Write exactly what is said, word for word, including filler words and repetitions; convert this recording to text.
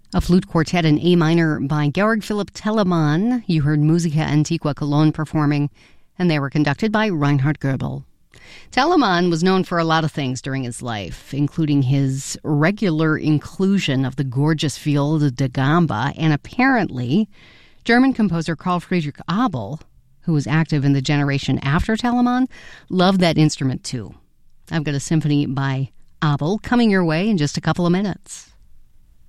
A flute quartet in A minor by Georg Philipp Telemann. You heard Musica Antiqua Cologne performing, and they were conducted by Reinhard Goebel. Telemann was known for a lot of things during his life, including his regular inclusion of the gorgeous viola da gamba, and apparently German composer Carl Friedrich Abel, who was active in the generation after Telemann, loved that instrument too. I've got a symphony by Abel coming your way in just a couple of minutes.